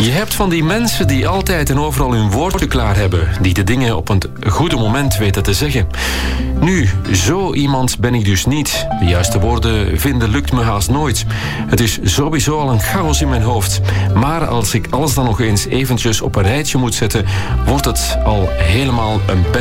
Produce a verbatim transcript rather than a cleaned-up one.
Je hebt van die mensen die altijd en overal hun woorden klaar hebben, die de dingen op een goede moment weten te zeggen. Nu, zo iemand ben ik dus niet. De juiste woorden vinden lukt me haast nooit. Het is sowieso al een chaos in mijn hoofd. Maar als ik alles dan nog eens eventjes op een rijtje moet zetten, wordt het al helemaal een